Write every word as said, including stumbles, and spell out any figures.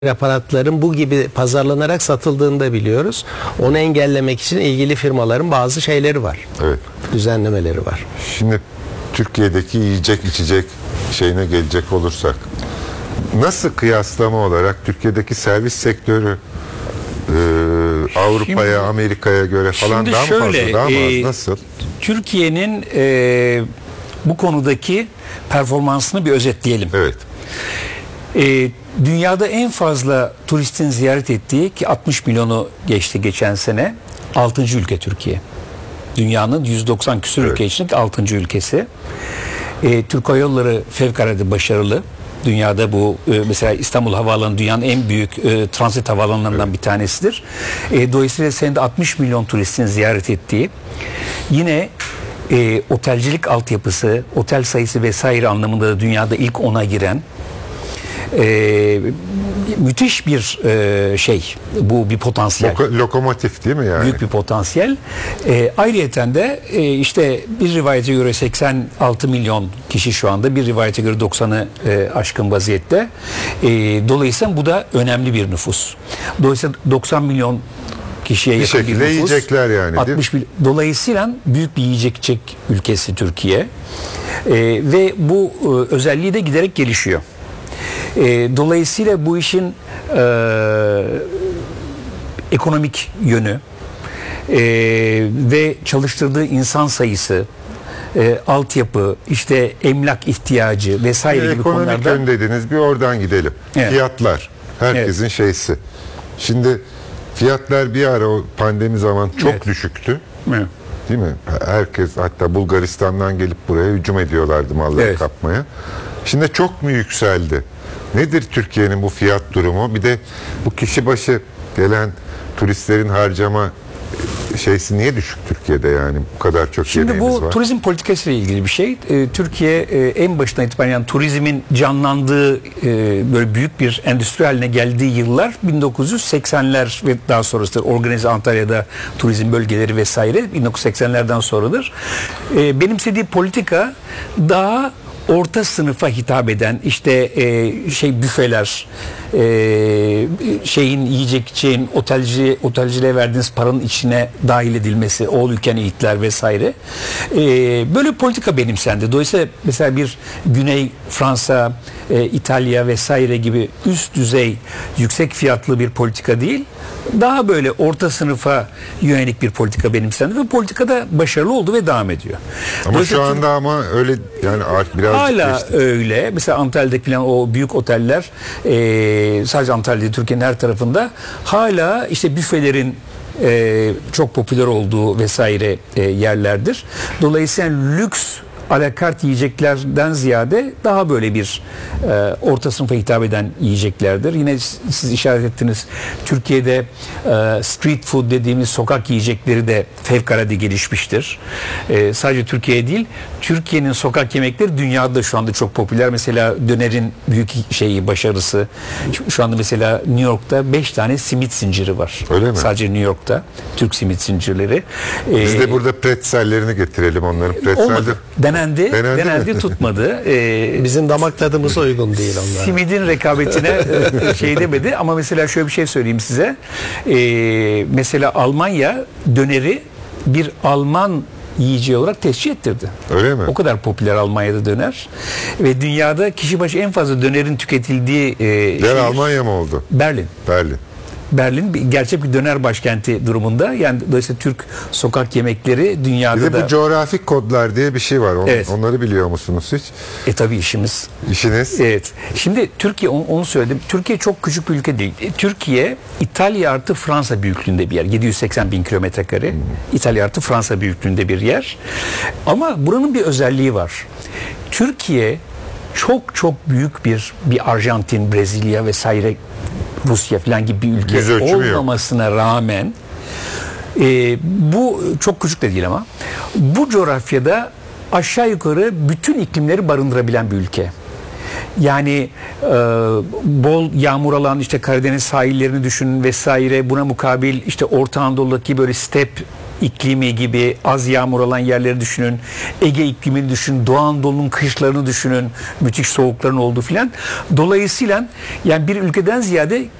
aparatların bu gibi pazarlanarak satıldığını da biliyoruz. Onu engellemek için ilgili firmaların bazı şeyleri var. Evet. Düzenlemeleri var. Şimdi Türkiye'deki yiyecek içecek şeyine gelecek olursak, nasıl kıyaslama olarak Türkiye'deki servis sektörü e, Avrupa'ya, Amerika'ya göre falan daha şöyle, mı fazla, daha mı az, e, nasıl? Türkiye'nin e, bu konudaki performansını bir özetleyelim. Evet. E, dünyada en fazla turistin ziyaret ettiği, ki altmış milyonu geçti geçen sene, altıncı ülke Türkiye. Dünyanın yüz doksan küsur Evet. ülke içindeki altıncı ülkesi. E, Türk Hava Yolları fevkalade başarılı. Dünyada bu e, mesela İstanbul Havaalanı dünyanın en büyük e, transit havaalanlarından evet. bir tanesidir. E, dolayısıyla senede altmış milyon turistin ziyaret ettiği, yine e, otelcilik altyapısı, otel sayısı vesaire anlamında da dünyada ilk ona giren e, müthiş bir e, şey, bu bir potansiyel. Loko, lokomotif değil mi yani? Büyük bir potansiyel. E, ayrıyeten de e, işte bir rivayete göre seksen altı milyon kişi şu anda, bir rivayete göre doksanı e, aşkın vaziyette. E, dolayısıyla bu da önemli bir nüfus. Dolayısıyla doksan milyon kişiye bir yakın bir şekilde nüfus. yiyecekler yani. altmış mil, dolayısıyla büyük bir yiyecek içecek ülkesi Türkiye. E, ve bu e, özelliği de giderek gelişiyor. E, dolayısıyla bu işin e, ekonomik yönü e, ve çalıştırdığı insan sayısı, e, altyapı, işte emlak ihtiyacı vesaire bir gibi ekonomik konularda. yön dediniz, bir oradan gidelim. Evet. Fiyatlar herkesin evet. şeysi. Şimdi fiyatlar bir ara o pandemi zaman çok evet. düşüktü. Evet. Değil mi? Herkes, hatta Bulgaristan'dan gelip buraya hücum ediyorlardı malları evet. kapmaya. Şimdi çok mu yükseldi? Nedir Türkiye'nin bu fiyat durumu? Bir de bu kişi başı gelen turistlerin harcama şeysi niye düşük Türkiye'de, yani bu kadar çok Şimdi yemeğimiz var? Şimdi bu turizm politikası ile ilgili bir şey. Ee, Türkiye e, en başından itibaren, yani turizmin canlandığı, e, böyle büyük bir endüstri haline geldiği yıllar bin dokuz yüz seksenler ve daha sonrası, organize Antalya'da turizm bölgeleri vesaire bin dokuz yüz seksenlerden sonradır. E, benimsediği politika daha orta sınıfa hitap eden, işte e, şey büfeler, e, şeyin yiyecek içeceğin otelci otelciliğe verdiğiniz paranın içine dahil edilmesi, all you can eat'ler vesaire. E, böyle politika benimsendi. Dolayısıyla mesela bir Güney Fransa, e, İtalya vesaire gibi üst düzey yüksek fiyatlı bir politika değil, daha böyle orta sınıfa yönelik bir politika benimsendi ve politikada başarılı oldu ve devam ediyor. Ama şu anda ama öyle yani biraz hala geçti. Öyle. Mesela Antalya'daki falan o büyük oteller, e, sadece Antalya'da, Türkiye'nin her tarafında hala işte büfelerin e, çok popüler olduğu vesaire e, yerlerdir. Dolayısıyla lüks alakart yiyeceklerden ziyade daha böyle bir e, orta sınıfa hitap eden yiyeceklerdir. Yine siz işaret ettiniz, Türkiye'de e, street food dediğimiz sokak yiyecekleri de fevkalade gelişmiştir. E, sadece Türkiye değil, Türkiye'nin sokak yemekleri dünyada da şu anda çok popüler. Mesela dönerin büyük şeyi, başarısı. Şu anda mesela New York'ta beş tane simit zinciri var. Öyle mi? Sadece New York'ta Türk simit zincirleri. Biz e, de burada pretzellerini getirelim onların. Pretzel olmadı. Denendi. Denendi, Denendi tutmadı. Ee, Bizim damak tadımıza uygun değil onlar. Simidin rekabetine şey demedi, ama mesela şöyle bir şey söyleyeyim size. Ee, mesela Almanya döneri bir Alman yiyeceği olarak tescil ettirdi. Öyle mi? O kadar popüler Almanya'da döner. Ve dünyada kişi başı en fazla dönerin tüketildiği e, Yer şehir Almanya mı oldu? Berlin. Berlin. Berlin bir, gerçek bir döner başkenti durumunda. Yani dolayısıyla Türk sokak yemekleri dünyada Bir de da... bu coğrafik kodlar diye bir şey var. On, Evet. Onları biliyor musunuz hiç? E tabii işimiz. İşiniz? Evet. Şimdi Türkiye, onu, onu söyledim. Türkiye çok küçük bir ülke değil. E, Türkiye İtalya artı Fransa büyüklüğünde bir yer. yedi yüz seksen bin kilometre kare. Hmm. İtalya artı Fransa büyüklüğünde bir yer. Ama buranın bir özelliği var. Türkiye çok çok büyük bir bir Arjantin, Brezilya vesaire, Rusya falan gibi bir ülke olmamasına yok. rağmen e, bu çok küçük de değil, ama bu coğrafyada aşağı yukarı bütün iklimleri barındırabilen bir ülke. Yani e, bol yağmur alan işte Karadeniz sahillerini düşünün vesaire, buna mukabil işte Orta Anadolu'daki böyle step iklimi gibi az yağmur olan yerleri düşünün. Ege iklimini düşünün. Doğu Anadolu'nun kışlarını düşünün. Müthiş soğukların olduğu filan. Dolayısıyla yani bir ülkeden ziyade